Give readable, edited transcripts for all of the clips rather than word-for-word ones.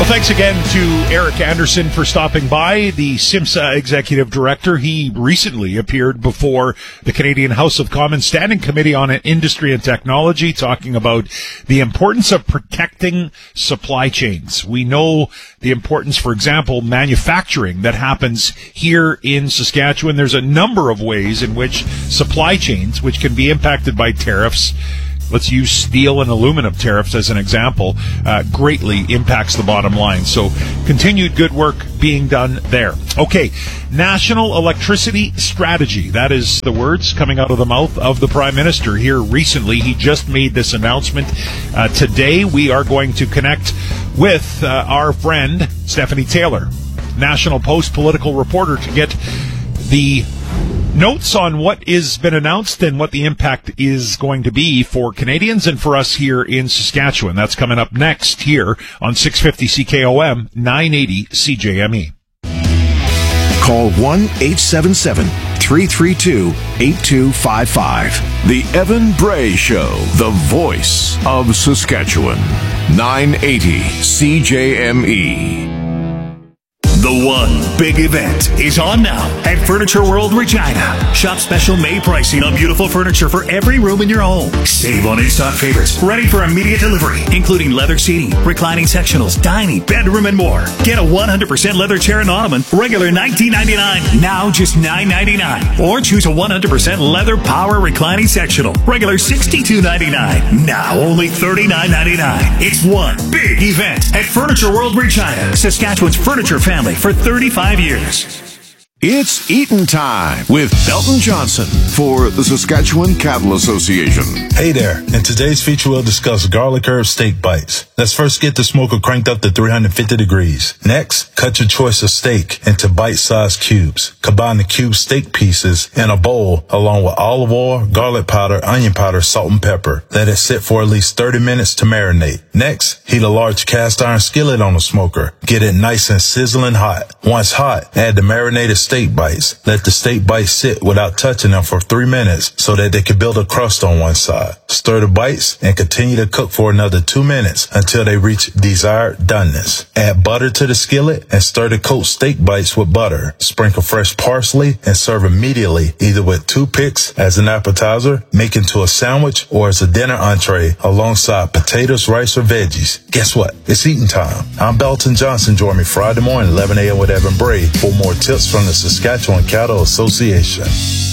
Well, thanks again to Eric Anderson for stopping by, the SIMSA Executive Director. He recently appeared before the Canadian House of Commons Standing Committee on Industry and Technology, talking about the importance of protecting supply chains. We know the importance, for example, manufacturing that happens here in Saskatchewan. There's a number of ways in which supply chains, which can be impacted by tariffs, let's use steel and aluminum tariffs as an example, greatly impacts the bottom line. So continued good work being done there. Okay, National Electricity Strategy. That is the words coming out of the mouth of the Prime Minister here recently. He just made this announcement. Today we are going to connect with our friend Stephanie Taylor, National Post political reporter, to get the notes on what has been announced and what the impact is going to be for Canadians and for us here in Saskatchewan. That's coming up next here on 650 CKOM, 980 CJME. Call 1-877-332-8255. The Evan Bray Show, the voice of Saskatchewan. 980 CJME. The one big event is on now at Furniture World Regina. Shop special May pricing on beautiful furniture for every room in your home. Save on in-stock favorites, ready for immediate delivery, including leather seating, reclining sectionals, dining, bedroom, and more. Get a 100% leather chair and ottoman, regular $19.99, now just $9.99. Or choose a 100% leather power reclining sectional, regular $62.99, now only $39.99. It's one big event at Furniture World Regina, Saskatchewan's furniture family for 35 years. It's eatin' time with Belton Johnson for the Saskatchewan Cattle Association. Hey there. In today's feature, we'll discuss garlic herb steak bites. Let's first get the smoker cranked up to 350 degrees. Next, cut your choice of steak into bite-sized cubes. Combine the cube steak pieces in a bowl along with olive oil, garlic powder, onion powder, salt, and pepper. Let it sit for at least 30 minutes to marinate. Next, heat a large cast iron skillet on the smoker. Get it nice and sizzling hot. Once hot, add the marinated steak bites. Let the steak bites sit without touching them for 3 minutes so that they can build a crust on one side. Stir the bites and continue to cook for another 2 minutes until they reach desired doneness. Add butter to the skillet and stir the coat steak bites with butter. Sprinkle fresh parsley and serve immediately, either with toothpicks as an appetizer, make into a sandwich, or as a dinner entree alongside potatoes, rice, or veggies. Guess what? It's eating time. I'm Belton Johnson. Join me Friday morning, 11 a.m. with Evan Bray for more tips from the Saskatchewan Cattle Association.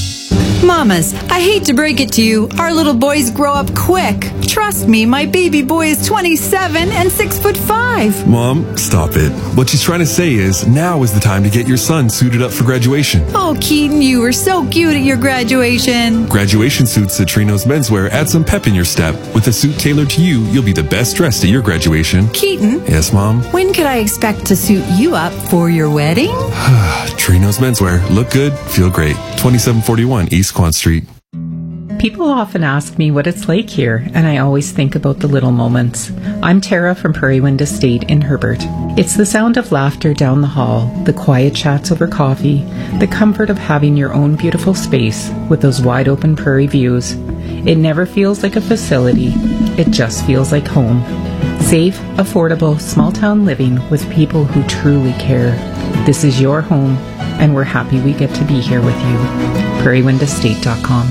Mamas, I hate to break it to you, our little boys grow up quick. Trust me, my baby boy is 27 and 6'5". Mom, stop it. What she's trying to say is, now is the time to get your son suited up for graduation. Oh, Keaton, you were so cute at your graduation. Graduation suits at Trino's Menswear add some pep in your step. With a suit tailored to you, you'll be the best dressed at your graduation. Keaton? Yes, Mom? When could I expect to suit you up for your wedding? Trino's Menswear. Look good, feel great. 2741 East Quan Street. People often ask me what it's like here, and I always think about the little moments. I'm Tara from Prairie Wind Estate in Herbert. It's the sound of laughter down the hall, the quiet chats over coffee, the comfort of having your own beautiful space with those wide open prairie views. It never feels like a facility. It just feels like home. Safe, affordable, small town living with people who truly care. This is your home, and we're happy we get to be here with you. PrairieWindEstate.com.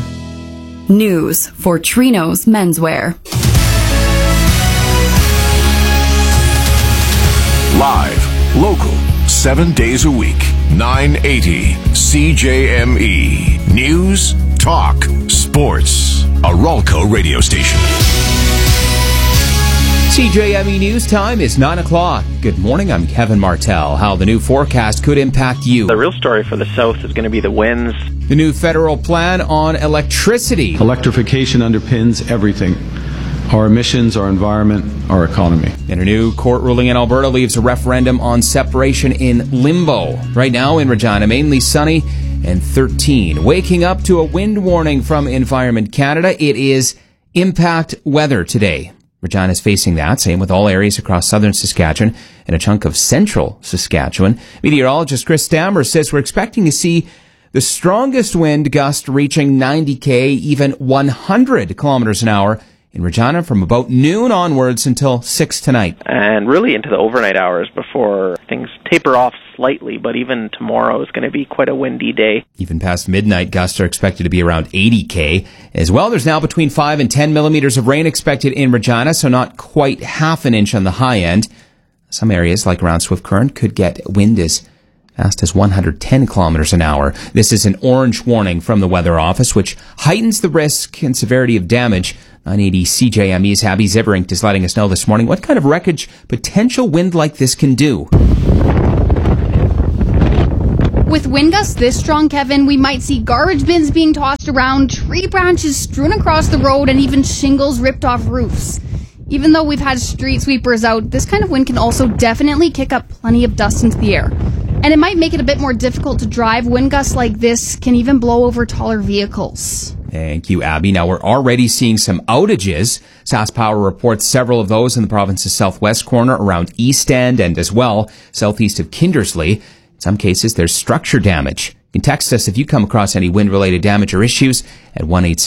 News for Trino's Menswear. Live, local, 7 days a week. 980 CJME. News, talk, sports. A Ralco radio station. CJME News time is 9 o'clock. Good morning, I'm Kevin Martell. How the new forecast could impact you. The real story for the South is going to be the winds. The new federal plan on electricity. Electrification underpins everything. Our emissions, our environment, our economy. And a new court ruling in Alberta leaves a referendum on separation in limbo. Right now in Regina, mainly sunny and 13. Waking up to a wind warning from Environment Canada. It is impact weather today. Regina's facing that, same with all areas across southern Saskatchewan and a chunk of central Saskatchewan. Meteorologist Chris Stammer says we're expecting to see the strongest wind gust reaching 90 km, even 100 kilometers an hour in Regina from about noon onwards until 6 tonight. And really into the overnight hours before things taper off slightly, but even tomorrow is going to be quite a windy day. Even past midnight, gusts are expected to be around 80 km. As well, there's now between 5 and 10 millimeters of rain expected in Regina, so not quite half an inch on the high end. Some areas, like around Swift Current, could get wind as fast as 110 kilometers an hour. This is an orange warning from the Weather Office, which heightens the risk and severity of damage. 980 CJME's Abby Ziberink is letting us know this morning what kind of wreckage potential wind like this can do. With wind gusts this strong, Kevin, we might see garbage bins being tossed around, tree branches strewn across the road, and even shingles ripped off roofs. Even though we've had street sweepers out, this kind of wind can also definitely kick up plenty of dust into the air. And it might make it a bit more difficult to drive. Wind gusts like this can even blow over taller vehicles. Thank you, Abby. Now, we're already seeing some outages. SaskPower reports several of those in the province's southwest corner around East End and as well southeast of Kindersley. In some cases, there's structure damage. You can text us if you come across any wind-related damage or issues at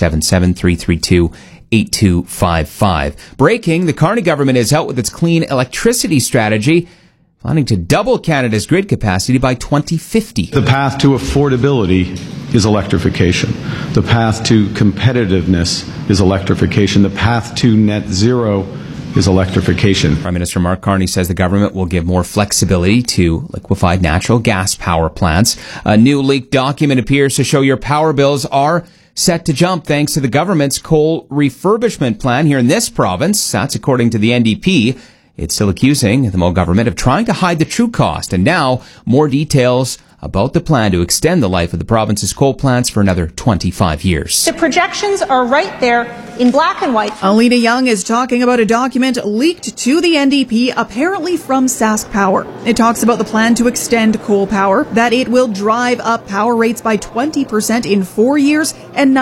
1-877-332-8255. Breaking, the Carney government is out with its clean electricity strategy, planning to double Canada's grid capacity by 2050. The path to affordability is electrification. The path to competitiveness is electrification. The path to net zero is electrification. Prime Minister Mark Carney says the government will give more flexibility to liquefied natural gas power plants. A new leaked document appears to show your power bills are set to jump thanks to the government's coal refurbishment plan here in this province. That's according to the NDP. It's still accusing the Moe government of trying to hide the true cost. And now, more details about the plan to extend the life of the province's coal plants for another 25 years. The projections are right there in black and white. Alina Young is talking about a document leaked to the NDP, apparently from SaskPower. It talks about the plan to extend coal power, that it will drive up power rates by 20% in 4 years and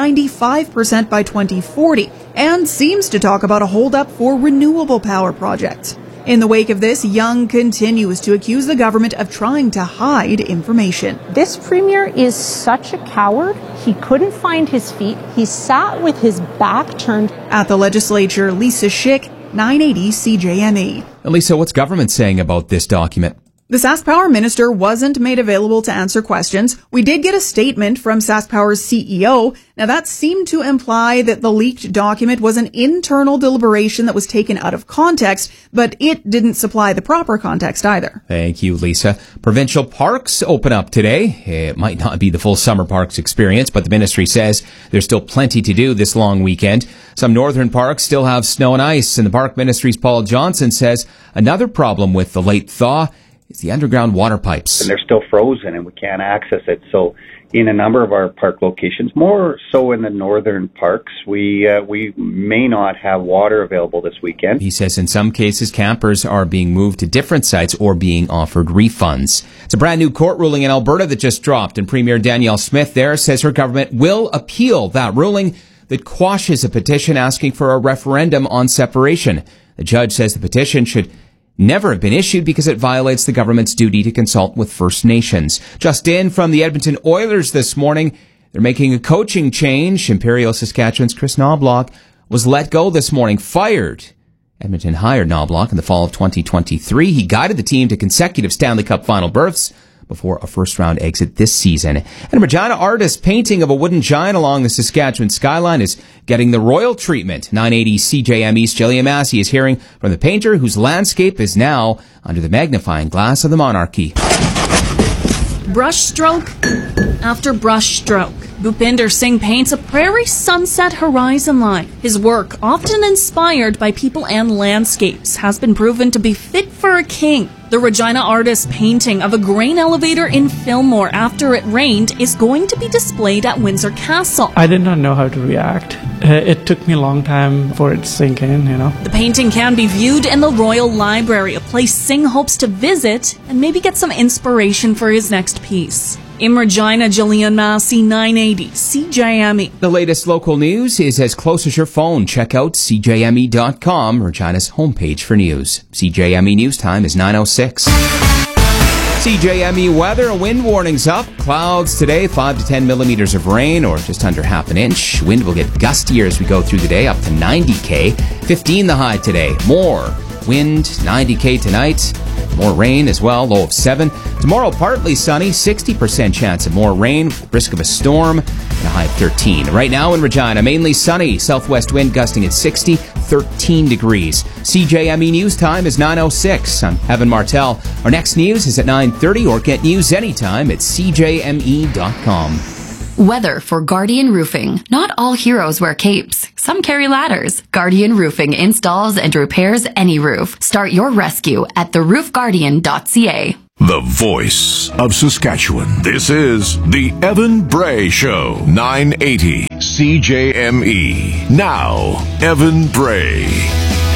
95% by 2040, and seems to talk about a hold-up for renewable power projects. In the wake of this, Young continues to accuse the government of trying to hide information. This premier is such a coward. He couldn't find his feet. He sat with his back turned. At the legislature, Lisa Schick, 980 CJME. Lisa, what's government saying about this document? The SaskPower minister wasn't made available to answer questions. We did get a statement from SaskPower's CEO. Now, that seemed to imply that the leaked document was an internal deliberation that was taken out of context, but it didn't supply the proper context either. Thank you, Lisa. Provincial parks open up today. It might not be the full summer parks experience, but the ministry says there's still plenty to do this long weekend. Some northern parks still have snow and ice, and the Park Ministry's Paul Johnson says another problem with the late thaw is the underground water pipes. And they're still frozen and we can't access it. So in a number of our park locations, more so in the northern parks, we may not have water available this weekend. He says in some cases, campers are being moved to different sites or being offered refunds. It's a brand new court ruling in Alberta that just dropped, and Premier Danielle Smith there says her government will appeal that ruling that quashes a petition asking for a referendum on separation. The judge says the petition should never have been issued because it violates the government's duty to consult with First Nations. Just in from the Edmonton Oilers this morning, they're making a coaching change. Imperial Saskatchewan's Chris Knobloch was let go this morning, fired. Edmonton hired Knobloch in the fall of 2023. He guided the team to consecutive Stanley Cup final berths before a first-round exit this season. And a Regina artist's painting of a wooden giant along the Saskatchewan skyline is getting the royal treatment. 980 CJME's Jillian Massey is hearing from the painter whose landscape is now under the magnifying glass of the monarchy. Brushstroke after brushstroke, Bhupinder Singh paints a prairie sunset horizon line. His work, often inspired by people and landscapes, has been proven to be fit for a king. The Regina artist's painting of a grain elevator in Fillmore after it rained is going to be displayed at Windsor Castle. I did not know how to react. It took me a long time for it to sink in, The painting can be viewed in the Royal Library, a place Singh hopes to visit and maybe get some inspiration for his next piece. In Regina, Jillian Massey, 980 CJME. The latest local news is as close as your phone. Check out CJME.com, Regina's homepage for news. CJME News Time is 9:06. CJME weather, wind warnings up. Clouds today, 5 to 10 millimeters of rain, or just under half an inch. Wind will get gustier as we go through the day, up to 90 km. 15 the high today. More wind, 90 km tonight. More rain as well, low of 7. Tomorrow, partly sunny, 60% chance of more rain, with risk of a storm, and a high of 13. Right now in Regina, mainly sunny, southwest wind gusting at 60, 13 degrees. CJME News time is 9:06. I'm Evan Martell. Our next news is at 9:30, or get news anytime at cjme.com. Weather for Guardian Roofing. Not all heroes wear capes. Some carry ladders. Guardian Roofing installs and repairs any roof. Start your rescue at theroofguardian.ca. The voice of Saskatchewan. This is the Evan Bray Show. 980 CJME. Now, Evan Bray.